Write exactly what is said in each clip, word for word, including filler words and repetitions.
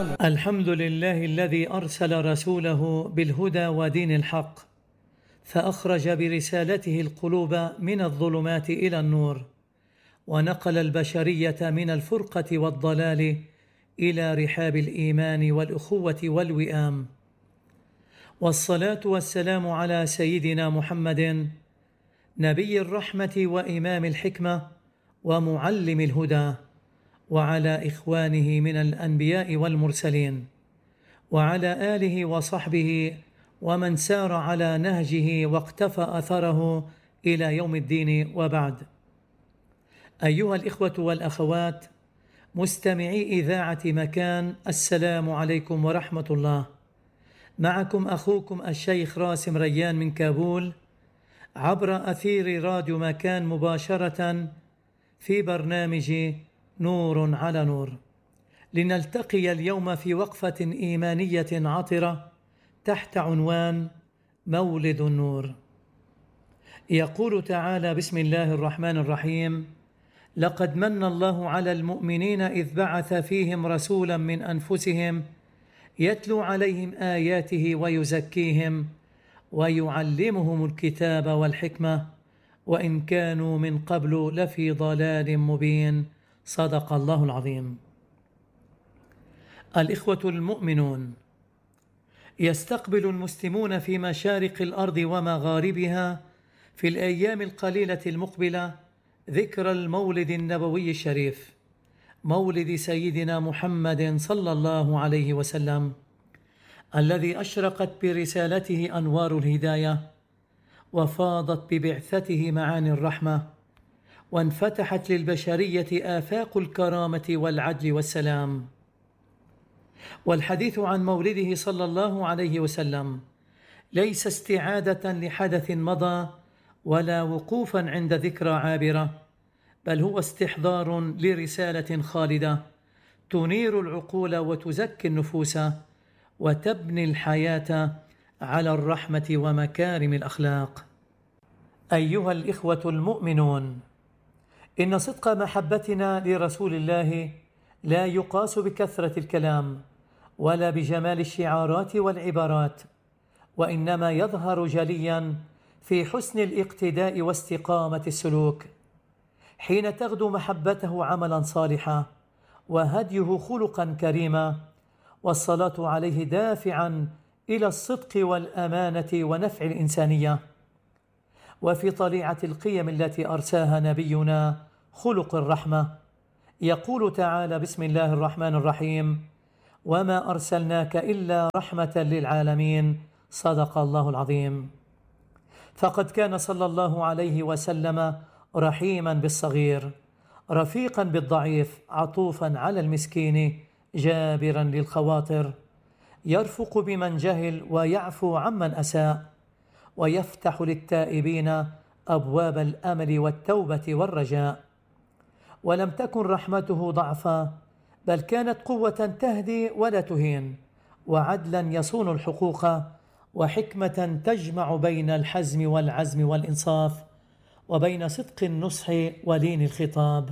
الحمد لله الذي أرسل رسوله بالهدى ودين الحق، فأخرج برسالته القلوب من الظلمات إلى النور، ونقل البشرية من الفرقة والضلال إلى رحاب الإيمان والأخوة والوئام. والصلاة والسلام على سيدنا محمد نبي الرحمة وإمام الحكمة ومعلم الهدى، وعلى إخوانه من الأنبياء والمرسلين، وعلى آله وصحبه ومن سار على نهجه واقتفى أثره إلى يوم الدين، وبعد. أيها الإخوة والأخوات مستمعي إذاعة مكان، السلام عليكم ورحمة الله. معكم أخوكم الشيخ راسم ريان من كابول عبر أثير راديو مكان مباشرة في برنامج نور على نور، لنلتقي اليوم في وقفة إيمانية عطرة تحت عنوان مولد النور. يقول تعالى: بسم الله الرحمن الرحيم: لقد من الله على المؤمنين إذ بعث فيهم رسولا من أنفسهم يتلو عليهم آياته ويزكيهم ويعلمهم الكتاب والحكمة وإن كانوا من قبل لفي ضلال مبين. صدق الله العظيم. الإخوة المؤمنون، يستقبل المسلمون في مشارق الأرض ومغاربها في الأيام القليلة المقبلة ذكرى المولد النبوي الشريف، مولد سيدنا محمد صلى الله عليه وسلم، الذي أشرقت برسالته أنوار الهداية، وفاضت ببعثته معاني الرحمة، وانفتحت للبشرية آفاق الكرامة والعدل والسلام. والحديث عن مولده صلى الله عليه وسلم ليس استعادة لحدث مضى ولا وقوفا عند ذكرى عابرة، بل هو استحضار لرسالة خالدة تنير العقول وتزكي النفوس وتبني الحياة على الرحمة ومكارم الأخلاق. أيها الإخوة المؤمنون، إن صدق محبتنا لرسول الله لا يقاس بكثرة الكلام ولا بجمال الشعارات والعبارات، وإنما يظهر جليا في حسن الاقتداء واستقامة السلوك، حين تغدو محبته عملا صالحا وهديه خلقا كريما، والصلاة عليه دافعا إلى الصدق والأمانة ونفع الإنسانية. وفي طليعة القيم التي أرساها نبينا خلق الرحمة، يقول تعالى: بسم الله الرحمن الرحيم: وما أرسلناك إلا رحمة للعالمين. صدق الله العظيم. فقد كان صلى الله عليه وسلم رحيما بالصغير، رفيقا بالضعيف، عطوفا على المسكين، جابرا للخواطر، يرفق بمن جهل ويعفو عمن أساء، ويفتح للتائبين أبواب الأمل والتوبة والرجاء. ولم تكن رحمته ضعفا، بل كانت قوة تهدي ولا تهين، وعدلا يصون الحقوق، وحكمة تجمع بين الحزم والعزم والإنصاف، وبين صدق النصح ولين الخطاب.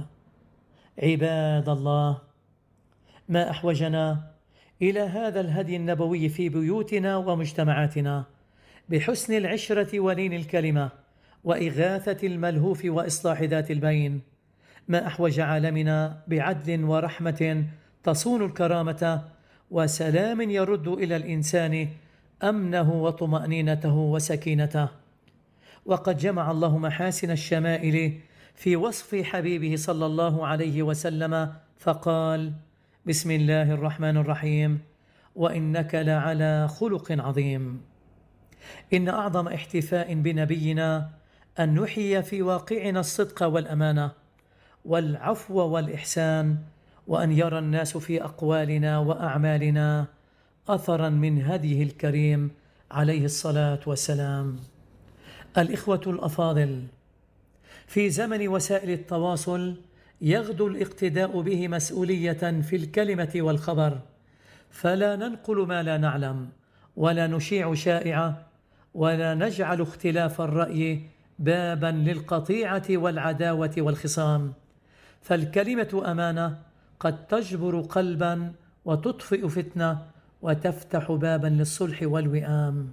عباد الله، ما أحوجنا إلى هذا الهدي النبوي في بيوتنا ومجتمعاتنا، بحسن العشرة ولين الكلمة وإغاثة الملهوف وإصلاح ذات البين. ما أحوج عالمنا بعدل ورحمة تصون الكرامة، وسلام يرد إلى الإنسان أمنه وطمأنينته وسكينته. وقد جمع الله محاسن الشمائل في وصف حبيبه صلى الله عليه وسلم، فقال: بسم الله الرحمن الرحيم: وإنك لعلى خلق عظيم. إن أعظم احتفاء بنبينا أن نحيي في واقعنا الصدق والأمانة والعفو والإحسان، وأن يرى الناس في أقوالنا وأعمالنا أثرا من هديه الكريم عليه الصلاة والسلام. الإخوة الأفاضل، في زمن وسائل التواصل يغدو الاقتداء به مسؤولية في الكلمة والخبر، فلا ننقل ما لا نعلم، ولا نشيع شائعة، ولا نجعل اختلاف الرأي بابا للقطيعة والعداوة والخصام. فالكلمة أمانة قد تجبر قلبا وتطفئ فتنة وتفتح بابا للصلح والوئام.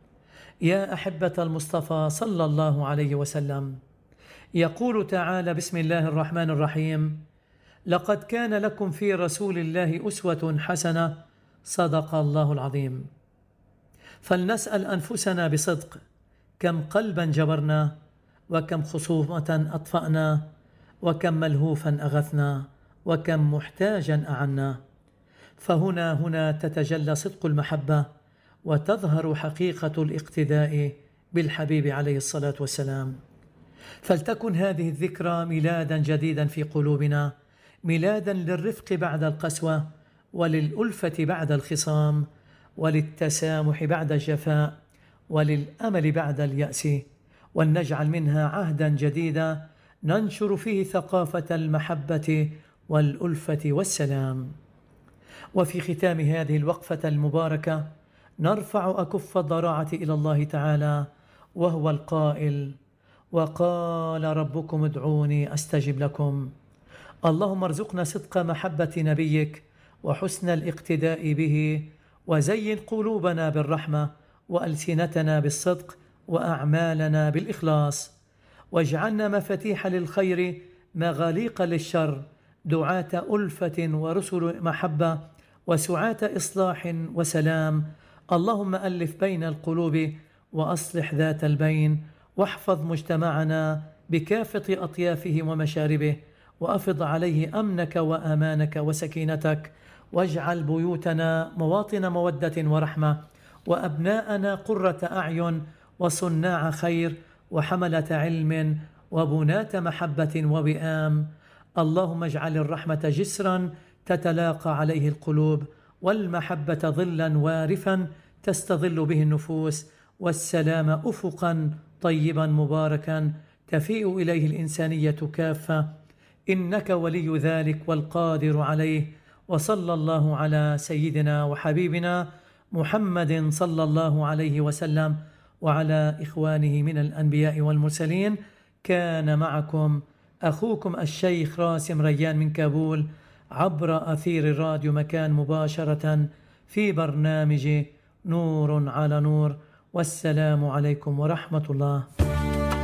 يا أحبة المصطفى صلى الله عليه وسلم، يقول تعالى: بسم الله الرحمن الرحيم: لقد كان لكم في رسول الله أسوة حسنة. صدق الله العظيم. فلنسأل أنفسنا بصدق: كم قلبا جبرنا، وكم خصومة أطفأنا، وكم ملهوفا أغثنا، وكم محتاجا أعنا. فهنا هنا تتجلى صدق المحبة، وتظهر حقيقة الاقتداء بالحبيب عليه الصلاة والسلام. فلتكن هذه الذكرى ميلادا جديدا في قلوبنا، ميلادا للرفق بعد القسوة، وللألفة بعد الخصام، وللتسامح بعد الجفاء، وللأمل بعد اليأس، ولنجعل منها عهدا جديدا ننشر فيه ثقافة المحبة والألفة والسلام. وفي ختام هذه الوقفة المباركة نرفع أكف الضراعة إلى الله تعالى، وهو القائل: وقال ربكم ادعوني أستجب لكم. اللهم ارزقنا صدق محبة نبيك وحسن الاقتداء به، وزين قلوبنا بالرحمة، وألسنتنا بالصدق، وأعمالنا بالإخلاص، واجعلنا مفاتيح للخير مغاليق للشر، دعاة ألفة ورسل محبة، وسعاة إصلاح وسلام. اللهم ألف بين القلوب وأصلح ذات البين، واحفظ مجتمعنا بكافة أطيافه ومشاربه، وأفض عليه أمنك وأمانك وسكينتك، واجعل بيوتنا مواطن مودة ورحمة، وأبناءنا قرة أعين وصناع خير وحملة علم وبناة محبة ووئام. اللهم اجعل الرحمة جسرا تتلاقى عليه القلوب، والمحبة ظلا وارفا تستظل به النفوس، والسلام أفقا طيبا مباركا تفيء إليه الإنسانية كافة. إنك ولي ذلك والقادر عليه. وصلى الله على سيدنا وحبيبنا محمد صلى الله عليه وسلم وعلى إخوانه من الأنبياء والمرسلين. كان معكم أخوكم الشيخ راسم ريان من كابول، عبر أثير الراديو مكان، مباشرة في برنامج نور على نور. والسلام عليكم ورحمة الله.